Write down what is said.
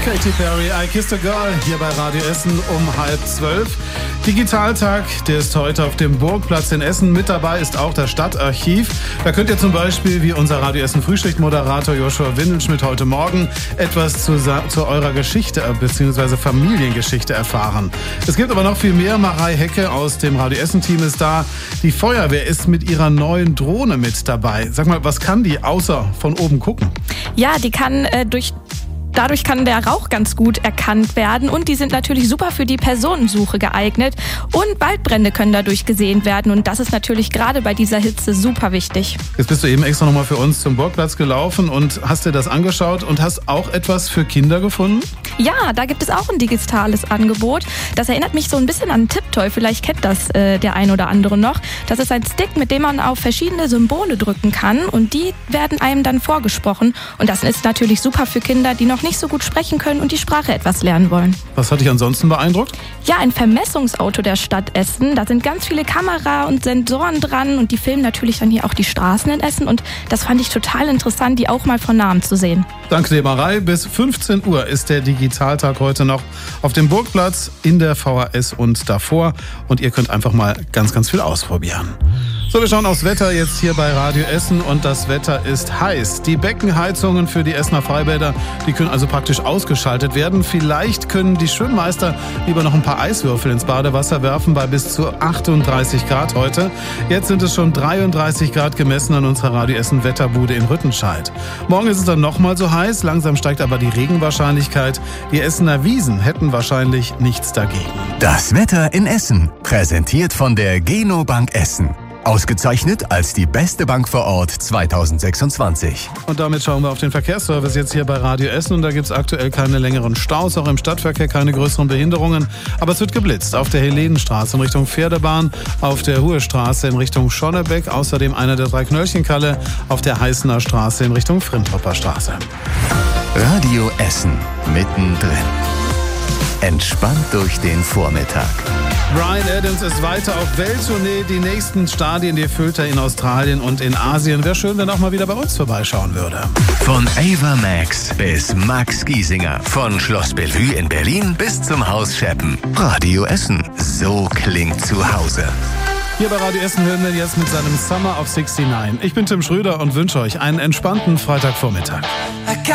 Katy Perry, I Kissed a Girl, hier bei Radio Essen um 11:30. Digitaltag, der ist heute auf dem Burgplatz in Essen. Mit dabei ist auch das Stadtarchiv. Da könnt ihr zum Beispiel, wie unser Radio Essen Frühschichtmoderator Joshua Windelschmidt heute Morgen, etwas zu eurer Geschichte bzw. Familiengeschichte erfahren. Es gibt aber noch viel mehr. Marei Hecke aus dem Radio Essen Team ist da. Die Feuerwehr ist mit ihrer neuen Drohne mit dabei. Sag mal, was kann die außer von oben gucken? Ja, die kann Dadurch kann der Rauch ganz gut erkannt werden und die sind natürlich super für die Personensuche geeignet und Waldbrände können dadurch gesehen werden und das ist natürlich gerade bei dieser Hitze super wichtig. Jetzt bist du eben extra nochmal für uns zum Burgplatz gelaufen und hast dir das angeschaut und hast auch etwas für Kinder gefunden? Ja, da gibt es auch ein digitales Angebot. Das erinnert mich so ein bisschen an Tiptoy, vielleicht kennt das der ein oder andere noch. Das ist ein Stick, mit dem man auf verschiedene Symbole drücken kann und die werden einem dann vorgesprochen und das ist natürlich super für Kinder, die noch nicht so gut sprechen können und die Sprache etwas lernen wollen. Was hat dich ansonsten beeindruckt? Ja, ein Vermessungsauto der Stadt Essen. Da sind ganz viele Kamera und Sensoren dran und die filmen natürlich dann hier auch die Straßen in Essen und das fand ich total interessant, die auch mal von Namen zu sehen. Danke dir, Marei. Bis 15 Uhr ist der Digitaltag heute noch auf dem Burgplatz in der VHS und davor und ihr könnt einfach mal ganz, ganz viel ausprobieren. So, wir schauen aufs Wetter jetzt hier bei Radio Essen und das Wetter ist heiß. Die Beckenheizungen für die Essener Freibäder, die können also praktisch ausgeschaltet werden. Vielleicht können die Schwimmmeister lieber noch ein paar Eiswürfel ins Badewasser werfen bei bis zu 38 Grad heute. Jetzt sind es schon 33 Grad gemessen an unserer Radio Essen Wetterbude in Rüttenscheid. Morgen ist es dann nochmal so heiß, langsam steigt aber die Regenwahrscheinlichkeit. Die Essener Wiesen hätten wahrscheinlich nichts dagegen. Das Wetter in Essen, präsentiert von der Geno Bank Essen. Ausgezeichnet als die beste Bank vor Ort 2026. Und damit schauen wir auf den Verkehrsservice jetzt hier bei Radio Essen. Und da gibt es aktuell keine längeren Staus, auch im Stadtverkehr keine größeren Behinderungen. Aber es wird geblitzt auf der Helenenstraße in Richtung Pferdebahn, auf der Ruhestraße in Richtung Schonnebeck, außerdem einer der 3 Knöllchenkalle auf der Heißener Straße in Richtung Frintropper Straße. Radio Essen, mittendrin. Entspannt durch den Vormittag. Bryan Adams ist weiter auf Welttournee. Die nächsten Stadien, die füllt er in Australien und in Asien. Wäre schön, wenn er auch mal wieder bei uns vorbeischauen würde. Von Ava Max bis Max Giesinger. Von Schloss Bellevue in Berlin bis zum Haus Scheppen. Radio Essen. So klingt zu Hause. Hier bei Radio Essen hören wir jetzt mit seinem Summer of 69. Ich bin Tim Schröder und wünsche euch einen entspannten Freitagvormittag.